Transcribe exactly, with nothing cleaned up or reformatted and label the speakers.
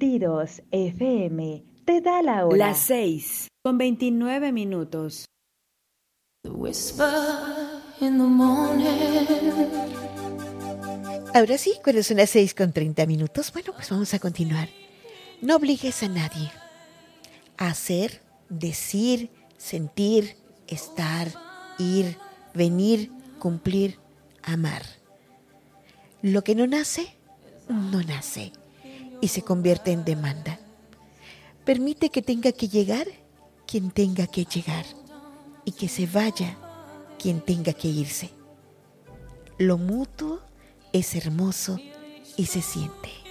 Speaker 1: Latidos F M te da la hora.
Speaker 2: Las seis con veintinueve minutos.
Speaker 3: Ahora sí, cuando son las seis con treinta minutos, bueno, pues vamos a continuar. No obligues a nadie a hacer, decir, sentir, estar, ir, venir, cumplir, amar. Lo que no nace, no nace y se convierte en demanda. Permite que tenga que llegar quien tenga que llegar y que se vaya quien tenga que irse. Lo mutuo es hermoso y se siente.